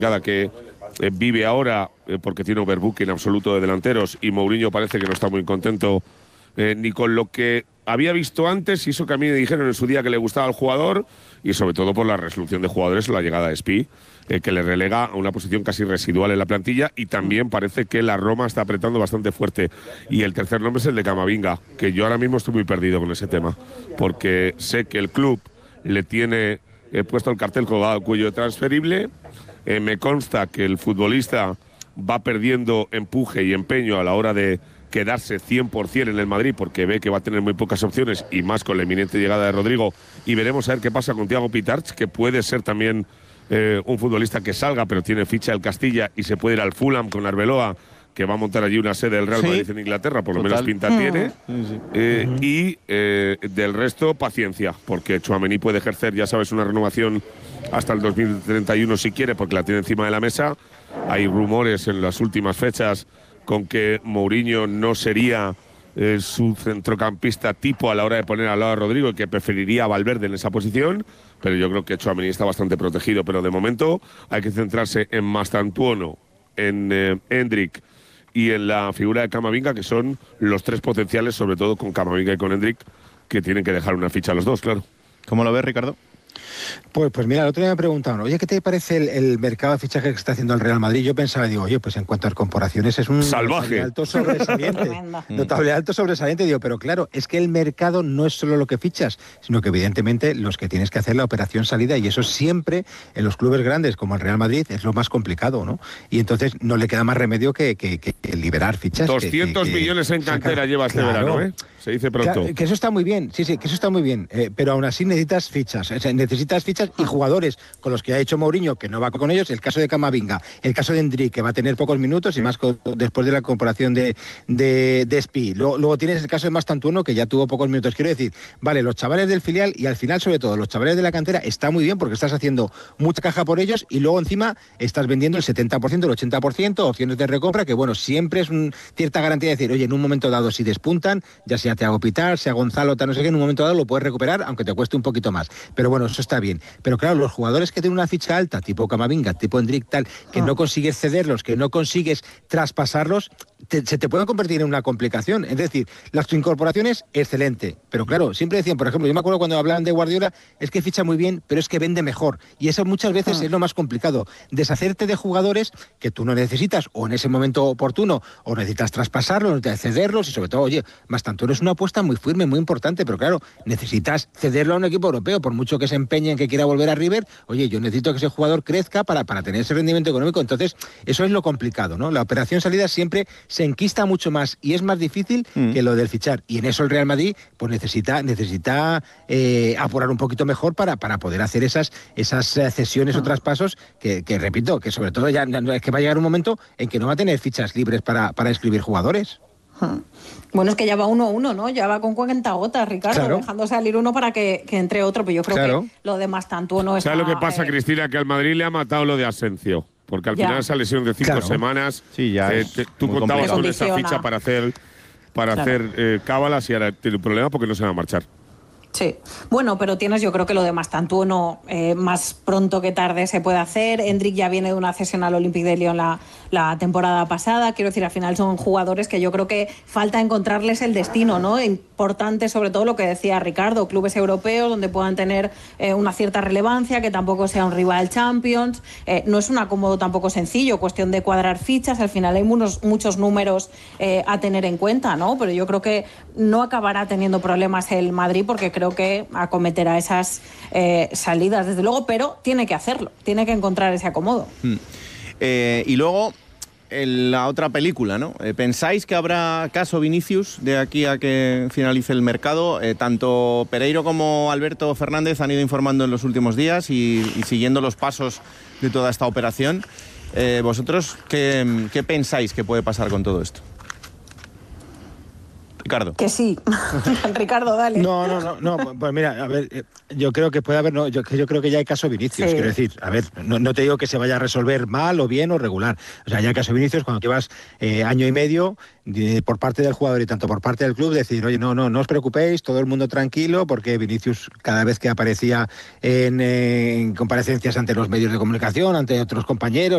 que vive ahora, porque tiene overbooking absoluto de delanteros, y Mourinho parece que no está muy contento ni con lo que había visto antes, y eso que a mí me dijeron en su día que le gustaba al jugador, y sobre todo por la resolución de jugadores, la llegada de Spi, que le relega a una posición casi residual en la plantilla, y también parece que la Roma está apretando bastante fuerte. Y el tercer nombre es el de Camavinga, que yo ahora mismo estoy muy perdido con ese tema, porque sé que el club le tiene puesto el cartel colgado al cuello transferible. Me consta que el futbolista va perdiendo empuje y empeño a la hora de quedarse 100% en el Madrid, porque ve que va a tener muy pocas opciones, y más con la inminente llegada de Rodrigo. Y veremos a ver qué pasa con Thiago Pitarch, que puede ser también un futbolista que salga, pero tiene ficha del Castilla y se puede ir al Fulham con Arbeloa, que va a montar allí una sede del Real Madrid en Inglaterra, por lo menos pinta tiene. Y del resto, paciencia, porque Tchouaméni puede ejercer, ya sabes, una renovación hasta el 2031 si quiere, porque la tiene encima de la mesa. Hay rumores en las últimas fechas con que Mourinho no sería su centrocampista tipo a la hora de poner al lado a Rodrigo, y que preferiría a Valverde en esa posición, pero yo creo que Tchouaméni está bastante protegido. Pero de momento hay que centrarse en Mastantuono, en Endrick y en la figura de Camavinga, que son los tres potenciales, sobre todo con Camavinga y con Endrick, que tienen que dejar una ficha a los dos, claro. ¿Cómo lo ves, Ricardo? Pues mira, el otro día me preguntaron, oye, ¿qué te parece el mercado de fichajes que está haciendo el Real Madrid? Yo pensaba, digo, oye, pues en cuanto a corporaciones es un salvaje, alto sobresaliente. Notable alto sobresaliente, digo, pero claro, es que el mercado no es solo lo que fichas, sino que evidentemente los que tienes que hacer la operación salida, y eso siempre en los clubes grandes como el Real Madrid es lo más complicado, ¿no? Y entonces no le queda más remedio que liberar fichas. 200 millones en cantera lleva este verano, ¿eh? Se dice pronto. Claro, que eso está muy bien, sí, que eso está muy bien, pero aún así necesitas fichas, necesitas fichas y jugadores con los que ha hecho Mourinho, que no va con ellos, el caso de Camavinga, el caso de Endrick, que va a tener pocos minutos, y más después de la comparación de Spi. Luego tienes el caso de Mastantuono, que ya tuvo pocos minutos. Quiero decir, vale, los chavales del filial, y al final, sobre todo, los chavales de la cantera, está muy bien porque estás haciendo mucha caja por ellos, y luego encima estás vendiendo el 70%, el 80%, opciones de recompra, que bueno, siempre es cierta garantía de decir, oye, en un momento dado, si despuntan, ya sea Thiago Pitar, sea Gonzalo, no sé qué, en un momento dado lo puedes recuperar, aunque te cueste un poquito más. Pero bueno, eso está bien. Pero claro, los jugadores que tienen una ficha alta, tipo Camavinga, tipo Endrick, tal, que no consigues cederlos, que no consigues traspasarlos, se te pueden convertir en una complicación. Es decir, las incorporaciones, excelente. Pero claro, siempre decían, por ejemplo, yo me acuerdo cuando hablaban de Guardiola, es que ficha muy bien, pero es que vende mejor. Y eso muchas veces es lo más complicado. Deshacerte de jugadores que tú no necesitas, o en ese momento oportuno, o necesitas traspasarlos, necesitas cederlos, y sobre todo, oye, Mastantuono es una apuesta muy firme, muy importante, pero claro, necesitas cederlo a un equipo europeo, por mucho que se empeñe en que quiera volver a River. Oye, yo necesito que ese jugador crezca para tener ese rendimiento económico. Entonces, eso es lo complicado, ¿no? La operación salida siempre se enquista mucho más y es más difícil que lo del fichar. Y en eso el Real Madrid pues necesita apurar un poquito mejor para poder hacer esas cesiones o traspasos que repito, que sobre todo ya es que va a llegar un momento en que no va a tener fichas libres para inscribir jugadores. Bueno, es que ya va 1-1, ¿no? Ya va con 40 gotas, Ricardo, claro, dejando salir uno para que entre otro. Pero yo creo que lo de Mastantuono es... ¿Sabes lo que pasa, Cristina? Que al Madrid le ha matado lo de Asencio. Porque al final esa lesión de 5 semanas, sí, ya tú contabas con esa ficha para hacer cábalas, y ahora tiene un problema porque no se va a marchar. Sí, bueno, pero tienes, yo creo que lo de Mastantuono más pronto que tarde se puede hacer. Endrick ya viene de una cesión al Olympique de Lyon la temporada pasada. Quiero decir, al final son jugadores que yo creo que falta encontrarles el destino, ¿no? Importante, sobre todo lo que decía Ricardo, clubes europeos donde puedan tener una cierta relevancia, que tampoco sea un rival Champions. No es un acomodo tampoco sencillo, cuestión de cuadrar fichas. Al final hay muchos números a tener en cuenta, ¿no? Pero yo creo que no acabará teniendo problemas el Madrid, porque creo que acometerá esas salidas, desde luego, pero tiene que hacerlo, tiene que encontrar ese acomodo. Y luego, en la otra película, ¿no? ¿Pensáis que habrá caso Vinicius de aquí a que finalice el mercado? Tanto Pereiro como Alberto Fernández han ido informando en los últimos días y siguiendo los pasos de toda esta operación. ¿Vosotros qué pensáis que puede pasar con todo esto? Ricardo. Que sí. Ricardo, dale. No, pues mira, a ver, yo creo que puede haber, yo creo que ya hay caso Vinicius, quiero decir, a ver, no te digo que se vaya a resolver mal o bien o regular, o sea, ya hay caso Vinicius cuando llevas año y medio por parte del jugador y tanto por parte del club, decir, oye, no os preocupéis, todo el mundo tranquilo, porque Vinicius cada vez que aparecía en comparecencias ante los medios de comunicación, ante otros compañeros,